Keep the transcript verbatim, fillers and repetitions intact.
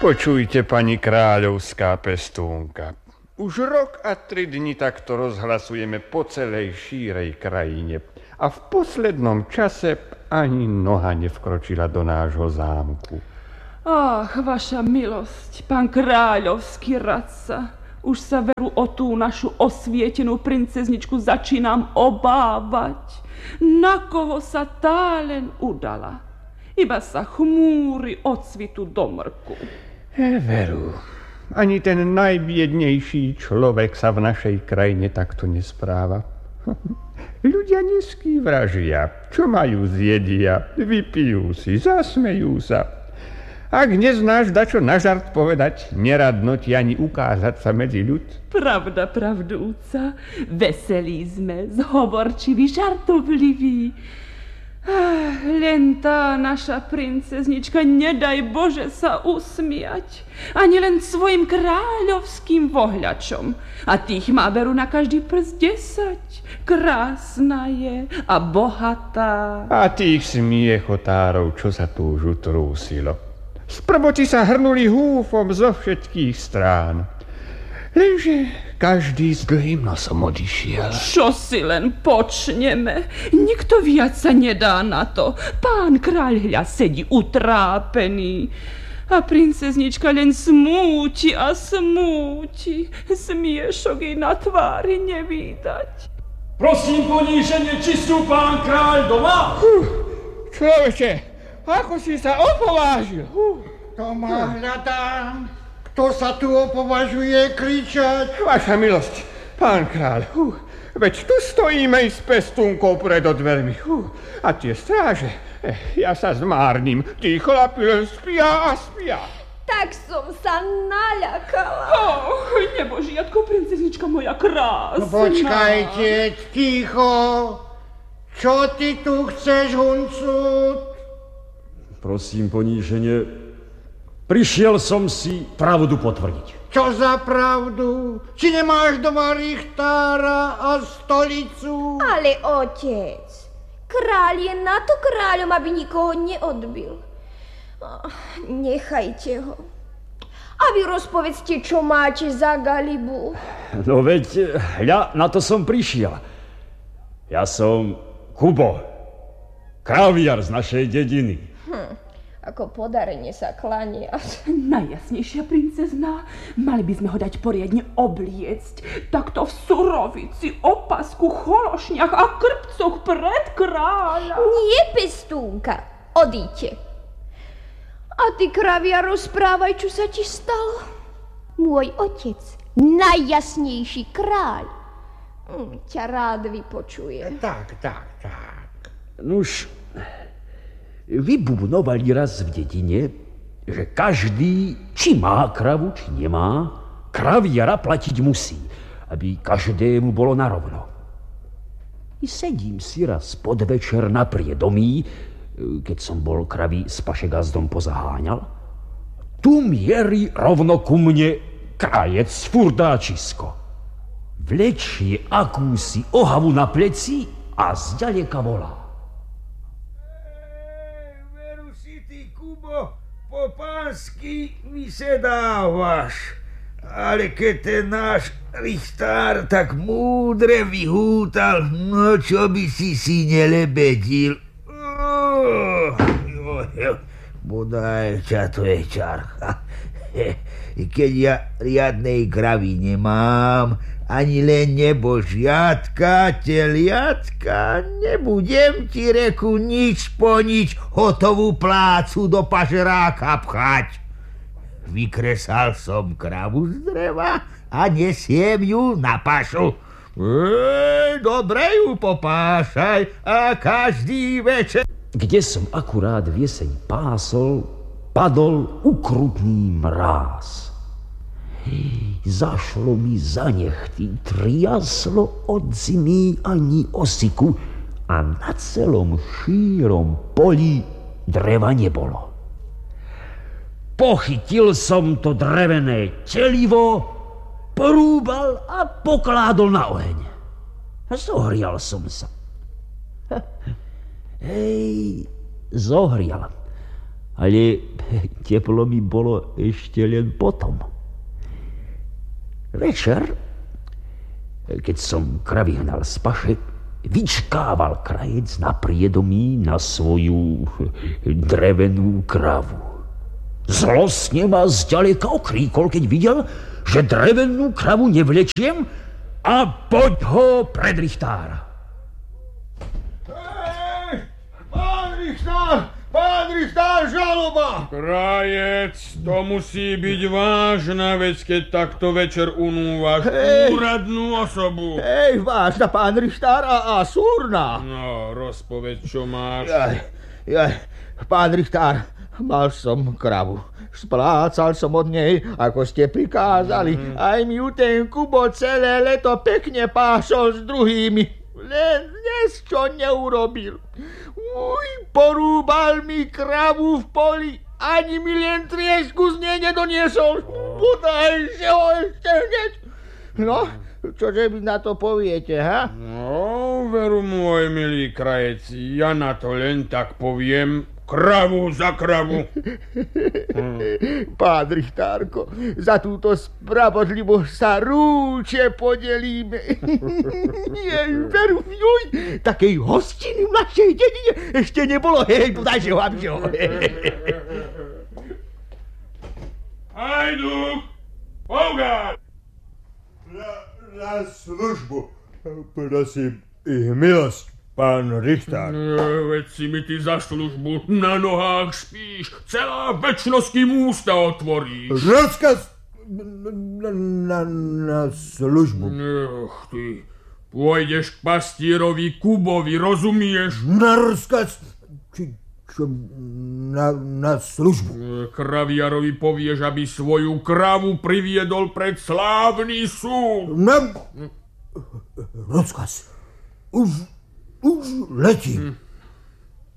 Počujte, pani kráľovská pestúnka. Už rok a tri dni takto rozhlasujeme po celej šírej krajine. A v poslednom čase ani noha nevkročila do nášho zámku. Ach, vaša milosť, pán kráľovský radca. Už sa veru o tú našu osvietenú princezničku začínam obávať. Na koho sa tá len udala? Iba sa chmúri od svitu do mrku. E, veru, ani ten najbiednejší človek sa v našej krajine takto nespráva. Ľudia neskývražia, čo majú zjedia, vypijú si, zasmejú sa. Ak neznáš dačo na žart povedať, neradno ti ani ukázať sa medzi ľud. Pravda, pravdúca, veselí sme, zhovorčiví, žartovliví. Ah, len tá naša princeznička, nedaj Bože sa usmiať, ani len svojim kráľovským vohľačom. A tých má veru na každý prst desať. Krásna je a bohatá. A tých smiechotárov, čo sa tu už utrúsilo. Sprvoti sa hrnuli húfom zo všetkých strán. Lenže každý s dlhým nosom odišiel. Čo si len počneme? Nikto viac sa nedá na to. Pán kráľ hľa sedí utrápený. A princeznička len smúti a smúti. Smiešok jej na tvári nevídať. Prosím poníženie, či sú pán kráľ doma? Uh, človeče, ako si sa opovážil? Uh. Doma hľadám. Kto sa tu opovažuje kričať? Vaša milosť, pán kráľ, uh, veď tu stojíme i s pestúnkou pred dvermi. Uh, a tie stráže, eh, ja sa zmárnim, tí chlapi len spia a spia. Tak som sa naľakala. Oh, nebožiatko, princeznička moja krásna. No počkajte, ticho. Čo ty tu chceš, huncut? Prosím poníženie, prišiel som si pravdu potvrdiť. Čo za pravdu? Či nemáš doma richtára a stolicu? Ale otec, kráľ je na to kráľom, aby nikoho neodbil. Nechajte ho. A vy rozpovedzte, čo máte za galibu. No veď, hľa, na to som prišiel. Ja som Kubo, kraviar z našej dediny. Hm, ako podarenie sa klania. Najjasnejšia princezná, mali by sme ho dať poriadne obliecť. Takto v surovici, opasku, chološniach a krpcoch pred kráľa. Nie, pestúnka, odíďte. A ty, kravia, rozprávaj, čo sa ti stalo. Môj otec, najjasnejší kráľ, hm, ťa rád vypočuje. Tak, tak, tak. Nuž, vybubnovali raz v dedine, že každý, či má kravu, či nemá, kraviara platiť musí, aby každému bolo narovno. I sedím si raz podvečer na priedomí, keď som bol kravy s pašegazdom pozaháňal, tu mierí rovno ku mne krajec furdáčisko. Vlečie akúsi ohavu na pleci a zďaleka volá. Ej, veru si ty, Kubo, po pánsky vysedávaš. Ale keď ten náš richtár tak múdre vyhútal, no čo by si si nelebedil. Bodaj ťa to je čarcha. Keď ja riadnej kravy nemám, ani len nebožiatka, teliatka, nebudem ti, reku, nič po nič hotovú plácu do pažeráka pchať. Vykresal som kravu z dreva a nesiem ju na pašu. Ej, dobre ju popášaj a každý večer... Kde som akurát v jeseň pásol, padol ukrutný mráz. Zašlo mi za nechty, triaslo od zimy ani osiku a na celom šírom poli dreva nebolo. Pochytil som to drevené telivo, porúbal a pokládol na oheň. Zohrial som sa. Hej, zohrial. Ale teplo mi bolo ešte len potom. Večer, keď som kravy hnal z paše, vyčkával krajec na priedomí na svoju drevenú kravu. Zlostne ma zďaleka okríkol, keď videl, že drevenú kravu nevlečiem a poď ho pred Richtára. Hej, pán Richtár! Pán Richtár, žaloba! Krajec, to musí byť vážna vec, keď takto večer unúvaš Hej. úradnú osobu. Hej, vážna, pán Richtár, a, a súrna. No, rozpoveď, čo máš. Jaj, jaj, pán Richtár, mal som kravu. Splácal som od nej, ako ste prikázali. Mm. Aj mi ju ten Kubo celé leto pekne pásol s druhými. Len dnes čo neurobil. Uj, porúbal mi kravu v poli. Ani mi len triesku z nej nedoniesol. Budaj, že ho ešte hneď. No, čože vy na to poviete, ha? No, veru môj milý krajec, ja na to len tak poviem, kravu za kravu. Pán Richtárko, za túto spravodlivosť sa rúče podelíme. Jej, veru, juj, takej hostiny v našej dedine ešte nebolo. Hej, podajže ho, aby ho. Hajduk, Bogár! Na, na službu, prosím, ich milosť. Pán Richtár. No, veď si mi ty za službu na nohách spíš. Celá večnosť, kým ústa otvoríš. Rozkaz na, na, na službu. Ech, ty. Pôjdeš k pastierovi Kubovi, rozumieš? Na rozkaz? Či, čo, na, na službu. Kraviarovi povieš, aby svoju kravu priviedol pred slávny súd. Na... Rozkaz. Už... Už letím.